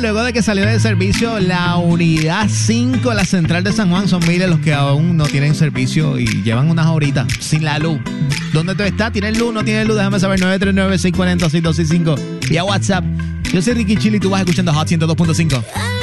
luego de que salió de servicio la unidad 5, la central de San Juan. Son miles los que aún no tienen servicio y llevan unas horitas sin la luz. ¿Dónde tú estás? ¿Tienes luz? ¿No tienes luz? Déjame saber. 939-640-6265 vía WhatsApp. Yo soy Ricky Chili y tú vas escuchando Hot 102.5.